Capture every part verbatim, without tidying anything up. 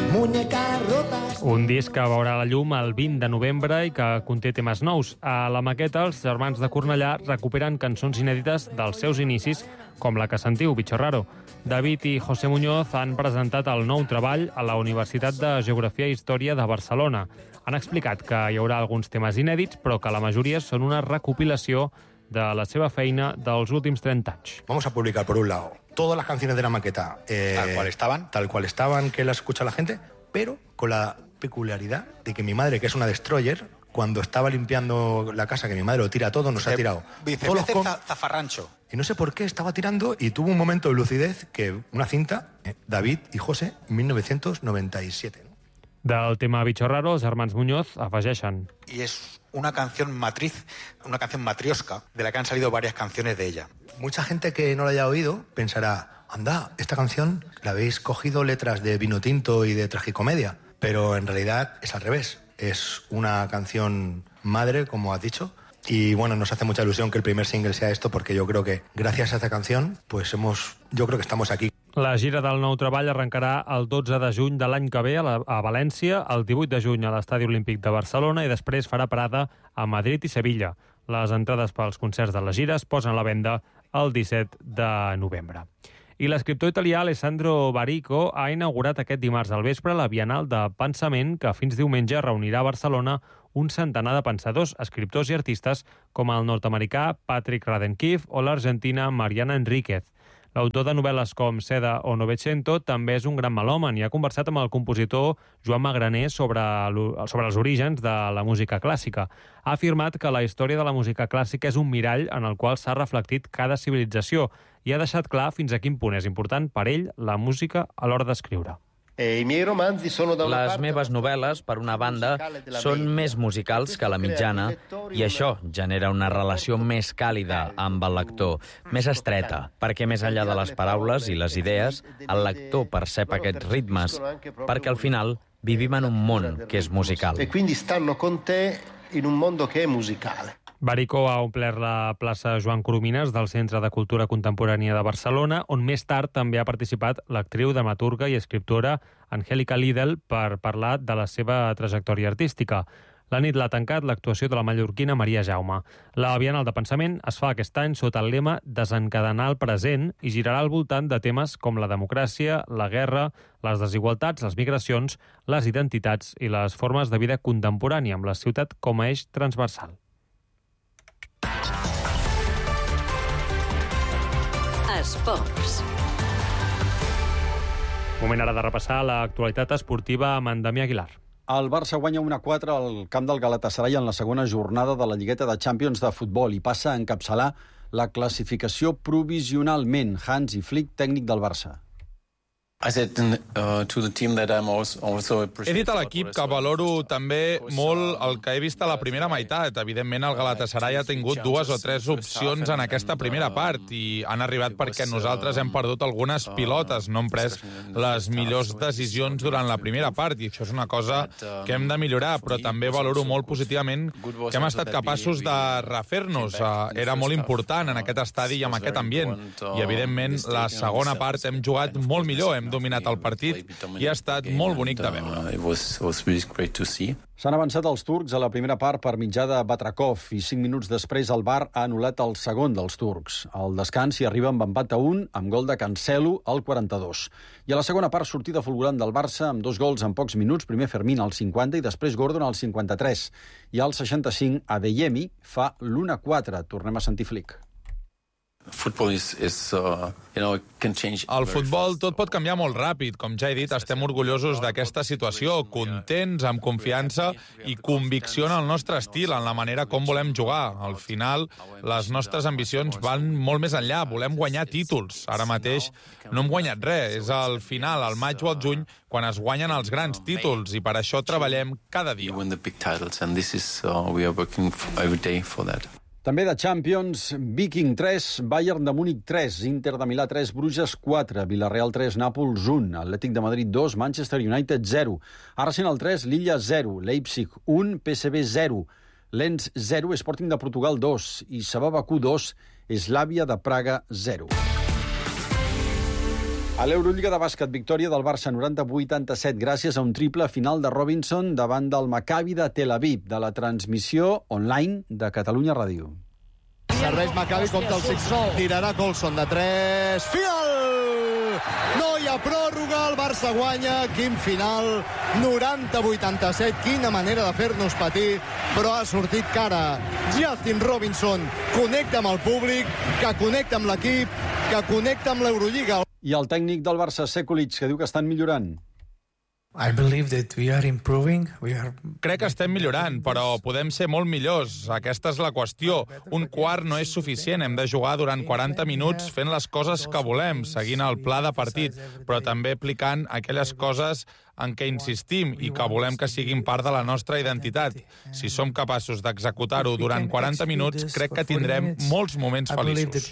muñecas rotas. Un disc que veurà la llum el vint de novembre i que conté temes nous. A la maqueta, els germans de Cornellà recuperen cançons inèdites dels seus inicis, com la que sentiu, Bicho Raro. David i José Muñoz han presentat el nou treball a la Universitat de Geografia i Història de Barcelona. Han explicat que hi haurà alguns temes inèdits, però que la majoria són una recopilació de la seva feina dels últims trenta anys. Vamos a publicar, por un lado, todas las canciones de la maqueta. Eh, tal cual estaban. Tal cual estaban, que las escucha la gente, pero con la peculiaridad de que mi madre, que es una destroyer, cuando estaba limpiando la casa, que mi madre lo tira todo, nos Dice, ha tirado. Dice, voy a hacer con... zafarrancho. Y no sé por qué estaba tirando y tuvo un momento de lucidez que una cinta, eh, David y José, mil novecientos noventa y siete. ¿no? Del tema Bicho Raro, els germans Muñoz afegeixen. Y es una canción matriz, una canción matriosca, de la que han salido varias canciones de ella. Mucha gente que no la haya oído pensará, anda, esta canción la habéis cogido letras de Vino Tinto y de Tragicomedia, pero en realidad es al revés. Es una canción madre, como has dicho, y bueno, nos hace mucha ilusión que el primer single sea esto, porque yo creo que gracias a esta canción, pues hemos, yo creo que estamos aquí. La gira del nou treball arrencarà el dotze de juny de l'any que ve a, la, a València, el divuit de juny a l'Estadi Olímpic de Barcelona i després farà parada a Madrid i Sevilla. Les entrades pels concerts de la gira es posen a la venda el disset de novembre. I l'escriptor italià Alessandro Barico ha inaugurat aquest dimarts al vespre la Bienal de Pensament, que fins diumenge reunirà a Barcelona un centenar de pensadors, escriptors i artistes com el nord-americà Patrick Radcliffe o l'argentina Mariana Enríquez. L'autor de novel·les com Seda o Novecento també és un gran melòman i ha conversat amb el compositor Joan Magraner sobre, sobre els orígens de la música clàssica. Ha afirmat que la història de la música clàssica és un mirall en el qual s'ha reflectit cada civilització i ha deixat clar fins a quin punt és important per ell la música a l'hora d'escriure. Les meves novel·les, per una banda, són més musicals que la mitjana i això genera una relació més càlida amb el lector, més estreta, perquè més enllà de les paraules i les idees, el lector percep aquests ritmes, perquè al final vivim en un món que és musical. E quindi stanno con te in un mondo che è musicale. Barico ha omplert la plaça Joan Coromines del Centre de Cultura Contemporània de Barcelona, on més tard també ha participat l'actriu, dramaturga i escriptora Angélica Lidl per parlar de la seva trajectòria artística. La nit l'ha tancat l'actuació de la mallorquina Maria Jaume. La Bienal de Pensament es fa aquest any sota el lema Desencadenar el present i girarà al voltant de temes com la democràcia, la guerra, les desigualtats, les migracions, les identitats i les formes de vida contemporània, amb la ciutat com a eix transversal. Esports. Moment ara de repassar l'actualitat esportiva amb en Damià Aguilar. El Barça guanya un a quatre al camp del Galatasaray en la segona jornada de la Lligueta de Champions de futbol i passa a encapçalar la classificació provisionalment. Hansi Flick, tècnic del Barça. He dit a l'equip que valoro també molt el que he vist a la primera meitat. Evidentment, el Galatasaray ha tingut dues o tres opcions en aquesta primera part i han arribat perquè nosaltres hem perdut algunes pilotes, no hem pres les millors decisions durant la primera part i això és una cosa que hem de millorar, però també valoro molt positivament que hem estat capaços de refer-nos. Era molt important en aquest estadi i amb aquest ambient i, evidentment, la segona part hem jugat molt millor, hem dominat el partit i ha estat molt bonic de veure. S'han avançat els turcs a la primera part per mitjà de Batrakov i cinc minuts després el V A R ha anul·lat el segon dels turcs. Al descans hi arriba amb empat a un, amb gol de Cancelo al quaranta-dos. I a la segona part, sortida fulgurant del Barça amb dos gols en pocs minuts, primer Fermín al cinquanta i després Gordon al cinquanta-tres. I al seixanta-cinc, Adeyemi fa l'u a quatre. Tornem a sentir Flick. El futbol tot pot canviar molt ràpid. Com ja he dit, estem orgullosos d'aquesta situació, contents, amb confiança i convicció en el nostre estil, en la manera com volem jugar. Al final, les nostres ambicions van molt més enllà. Volem guanyar títols. Ara mateix no hem guanyat res. És al final, al maig o al juny, quan es guanyen els grans títols i per això treballem cada dia. També de Champions, Viking tres, Bayern de Múnich tres, Inter de Milà tres, Bruges quatre, Villarreal tres, Nàpols un, Atlètic de Madrid dos, Manchester United zero, Arsenal tres, Lilla zero, Leipzig un, P S V zero, Lens zero, Sporting de Portugal dos i Sabah Bakú dos, Slavia de Praga zero. A l'Eurolliga de bàsquet, victòria del Barça noranta a vuitanta-set gràcies a un triple final de Robinson davant del Maccabi de Tel Aviv, de la transmissió online de Catalunya Ràdio. Serveix Maccabi contra el Sixol. Tirarà Colson de tres. Final! No hi ha pròrroga, el Barça guanya. Quin final, noranta a vuitanta-set. Quina manera de fer-nos patir, però ha sortit cara. Justin Robinson connecta amb el públic, que connecta amb l'equip, que connecta amb l'Eurolliga. I el tècnic del Barça, Sekulic, que diu que estan millorant. I believe that we are improving. We are... Crec que estem millorant, però podem ser molt millors. Aquesta és la qüestió. Un quart no és suficient. Hem de jugar durant quaranta minuts fent les coses que volem, seguint el pla de partit, però també aplicant aquelles coses en què insistim i que volem que siguin part de la nostra identitat. Si som capaços d'executar-ho durant quaranta minuts, crec que tindrem molts moments feliços.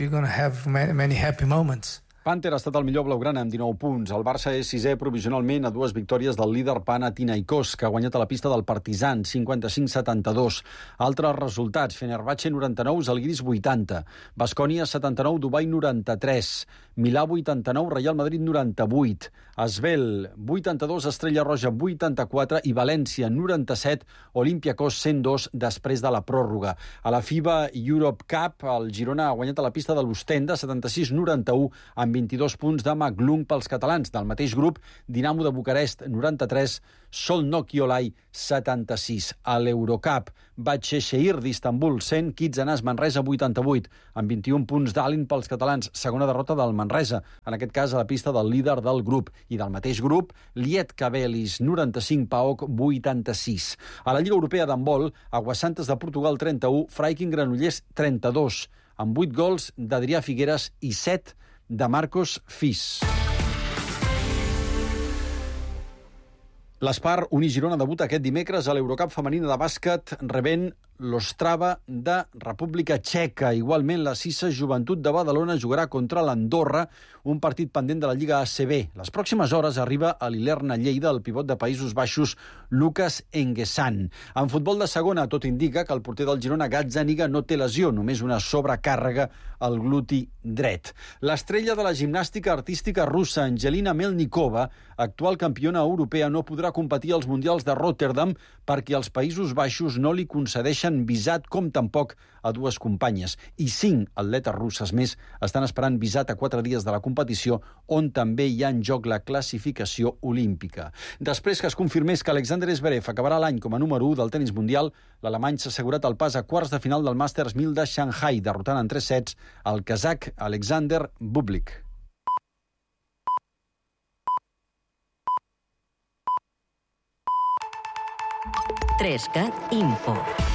Panther ha estat el millor blaugrana amb dinou punts. El Barça és sisè provisionalment a dues victòries del líder Panathinaikos, que ha guanyat a la pista del Partizan, cinquanta-cinc a setanta-dos. Altres resultats: Fenerbahçe noranta-nou, Žalgiris vuitanta, Baskonia setanta-nou, Dubai noranta-tres, Milà vuitanta-nou, Real Madrid noranta-vuit, Asvel vuitanta-dos, Estrella Roja vuitanta-quatre i València noranta-set, Olympiacos cent dos després de la pròrroga. A la FIBA Europe Cup, el Girona ha guanyat a la pista de l'Ostenda setanta-sis a noranta-u amb vint-i-dos punts de Maglung pels catalans. Del mateix grup, Dinamo de Bucarest noranta-tres, Solnoki Olai setanta-sis. A l'Eurocup, Batxeixeir d'Istanbul cent, Kitsanàs Manresa vuitanta-vuit, amb vint-i-un punts d'Alin pels catalans. Segona derrota del Manresa, en aquest cas a la pista del líder del grup. I del mateix grup, Lietkabelis noranta-cinc, PAOK vuitanta-sis. A la Lliga Europea d'handbol, Aguassantes de Portugal trenta-u, Freiking Granollers trenta-dos, amb vuit gols d'Adrià Figueres i set de Marcos Fis. L'Espar Uni Girona debuta aquest dimecres a l'Eurocup femenina de bàsquet rebent l'Ostrava de República Txeca. Igualment, la Sisa Joventut de Badalona jugarà contra l'Andorra, un partit pendent de la Lliga A C B. Les pròximes hores arriba a l'Ilerna Lleida el pivot de Països Baixos, Lucas Enguessan. En futbol de segona, tot indica que el porter del Girona, Gazzaniga, no té lesió, només una sobrecàrrega al gluti dret. L'estrella de la gimnàstica artística russa, Angelina Melnikova, actual campiona europea, no podrà competir als Mundials de Rotterdam perquè els Països Baixos no li concedeixen visat, com tampoc a dues companyes. I cinc atletes russes més estan esperant visat a quatre dies de la competició, on també hi ha en joc la classificació olímpica. Després que es confirmés que Alexander Zverev acabarà l'any com a número u del tenis mundial, l'alemany s'ha assegurat el pas a quarts de final del Masters mil de Shanghai, derrotant en tres sets el kazakh Alexander Bublik. tres cat Info.